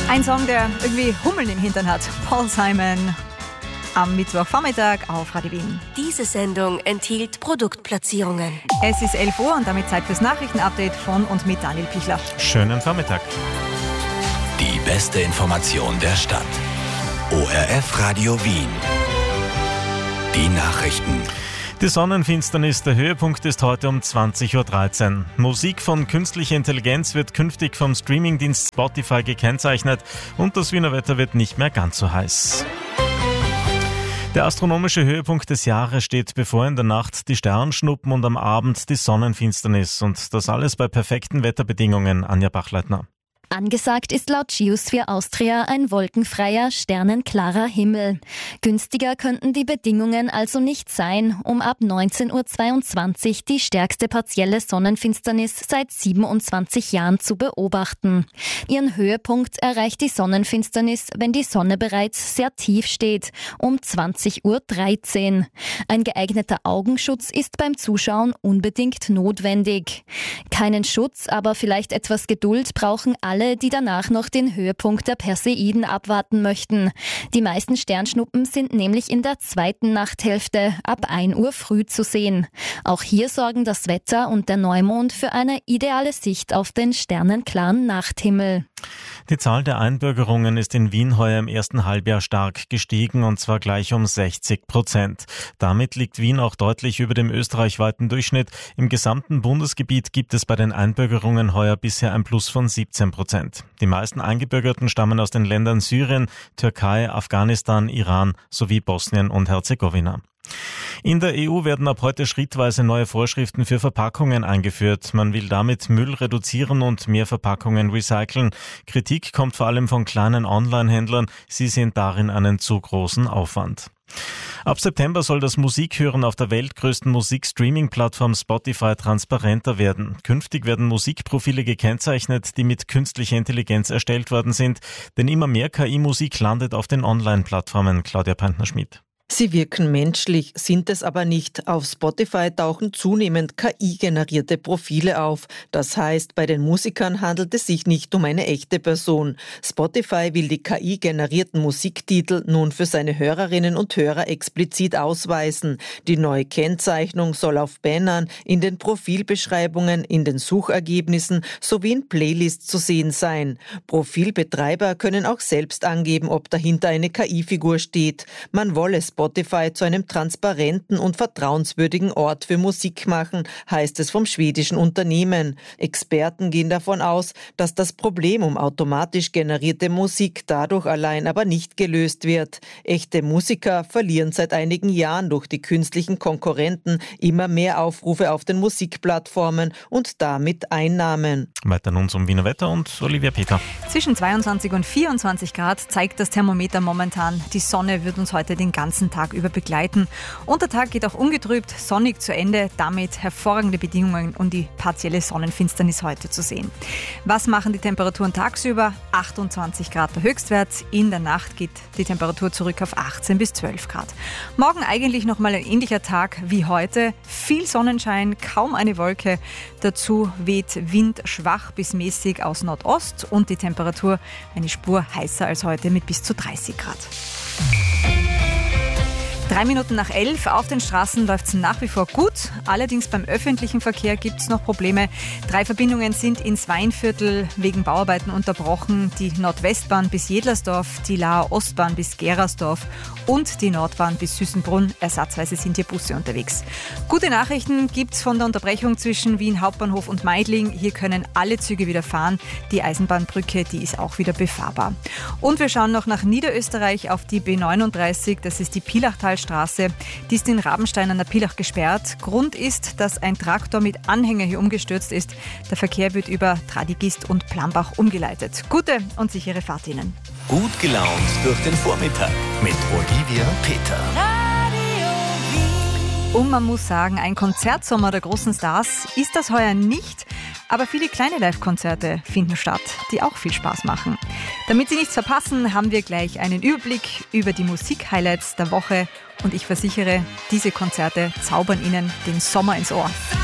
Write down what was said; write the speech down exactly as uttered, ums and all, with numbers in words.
Ein Song, der irgendwie Hummeln im Hintern hat. Paul Simon am Mittwochvormittag auf Radio Wien. Diese Sendung enthielt Produktplatzierungen. Es ist elf Uhr und damit Zeit fürs Nachrichtenupdate von und mit Daniel Pichler. Schönen Vormittag. Die beste Information der Stadt. O R F Radio Wien. Die Nachrichten. Die Sonnenfinsternis, der Höhepunkt ist heute um zwanzig Uhr dreizehn. Musik von künstlicher Intelligenz wird künftig vom Streamingdienst Spotify gekennzeichnet und das Wiener Wetter wird nicht mehr ganz so heiß. Der astronomische Höhepunkt des Jahres steht bevor, in der Nacht die Sternschnuppen und am Abend die Sonnenfinsternis. Und das alles bei perfekten Wetterbedingungen. Anja Bachleitner. Angesagt ist laut Geosphere Austria ein wolkenfreier, sternenklarer Himmel. Günstiger könnten die Bedingungen also nicht sein, um ab neunzehn Uhr zweiundzwanzig die stärkste partielle Sonnenfinsternis seit siebenundzwanzig Jahren zu beobachten. Ihren Höhepunkt erreicht die Sonnenfinsternis, wenn die Sonne bereits sehr tief steht, um zwanzig Uhr dreizehn. Ein geeigneter Augenschutz ist beim Zuschauen unbedingt notwendig. Keinen Schutz, aber vielleicht etwas Geduld brauchen alle, die danach noch den Höhepunkt der Perseiden abwarten möchten. Die meisten Sternschnuppen sind nämlich in der zweiten Nachthälfte ab ein Uhr früh zu sehen. Auch hier sorgen das Wetter und der Neumond für eine ideale Sicht auf den sternenklaren Nachthimmel. Die Zahl der Einbürgerungen ist in Wien heuer im ersten Halbjahr stark gestiegen und zwar gleich um sechzig Prozent. Damit liegt Wien auch deutlich über dem österreichweiten Durchschnitt. Im gesamten Bundesgebiet gibt es bei den Einbürgerungen heuer bisher ein Plus von siebzehn Prozent. Die meisten Eingebürgerten stammen aus den Ländern Syrien, Türkei, Afghanistan, Iran sowie Bosnien und Herzegowina. In der E U werden ab heute schrittweise neue Vorschriften für Verpackungen eingeführt. Man will damit Müll reduzieren und mehr Verpackungen recyceln. Kritik kommt vor allem von kleinen Online-Händlern. Sie sehen darin einen zu großen Aufwand. Ab September soll das Musikhören auf der weltgrößten Musikstreaming-Plattform Spotify transparenter werden. Künftig werden Musikprofile gekennzeichnet, die mit künstlicher Intelligenz erstellt worden sind. Denn immer mehr K I-Musik landet auf den Online-Plattformen. Claudia Peintner-Schmidt. Sie wirken menschlich, sind es aber nicht. Auf Spotify tauchen zunehmend K I-generierte Profile auf. Das heißt, bei den Musikern handelt es sich nicht um eine echte Person. Spotify will die K I-generierten Musiktitel nun für seine Hörerinnen und Hörer explizit ausweisen. Die neue Kennzeichnung soll auf Bannern, in den Profilbeschreibungen, in den Suchergebnissen sowie in Playlists zu sehen sein. Profilbetreiber können auch selbst angeben, ob dahinter eine K I-Figur steht. Man wolle Spotify zu einem transparenten und vertrauenswürdigen Ort für Musik machen, heißt es vom schwedischen Unternehmen. Experten gehen davon aus, dass das Problem um automatisch generierte Musik dadurch allein aber nicht gelöst wird. Echte Musiker verlieren seit einigen Jahren durch die künstlichen Konkurrenten immer mehr Aufrufe auf den Musikplattformen und damit Einnahmen. Weiter nun zum Wiener Wetter und Olivia Peter. Zwischen zweiundzwanzig und vierundzwanzig Grad zeigt das Thermometer momentan. Die Sonne wird uns heute den ganzen Tag über begleiten. Und der Tag geht auch ungetrübt sonnig zu Ende, damit hervorragende Bedingungen, um die partielle Sonnenfinsternis heute zu sehen. Was machen die Temperaturen tagsüber? achtundzwanzig Grad der Höchstwert. In der Nacht geht die Temperatur zurück auf achtzehn bis zwölf Grad. Morgen eigentlich nochmal ein ähnlicher Tag wie heute. Viel Sonnenschein, kaum eine Wolke. Dazu weht Wind schwach bis mäßig aus Nordost und die Temperatur eine Spur heißer als heute mit bis zu dreißig Grad. Drei Minuten nach elf, auf den Straßen läuft es nach wie vor gut. Allerdings beim öffentlichen Verkehr gibt es noch Probleme. Drei Verbindungen sind ins Weinviertel wegen Bauarbeiten unterbrochen. Die Nordwestbahn bis Jedlersdorf, die Laer Ostbahn bis Gerersdorf und die Nordbahn bis Süßenbrunn. Ersatzweise sind hier Busse unterwegs. Gute Nachrichten gibt es von der Unterbrechung zwischen Wien Hauptbahnhof und Meidling. Hier können alle Züge wieder fahren. Die Eisenbahnbrücke, die ist auch wieder befahrbar. Und wir schauen noch nach Niederösterreich auf die B neununddreißig. Das ist die Pilachtalstraße. Die ist in Rabenstein an der Pilach gesperrt. Grund ist, dass ein Traktor mit Anhänger hier umgestürzt ist. Der Verkehr wird über Tradigist und Plambach umgeleitet. Gute und sichere Fahrt Ihnen. Gut gelaunt durch den Vormittag mit Olivia Peter. Und man muss sagen, ein Konzertsommer der großen Stars ist das heuer nicht. Aber viele kleine Live-Konzerte finden statt, die auch viel Spaß machen. Damit Sie nichts verpassen, haben wir gleich einen Überblick über die Musik-Highlights der Woche. Und ich versichere, diese Konzerte zaubern Ihnen den Sommer ins Ohr.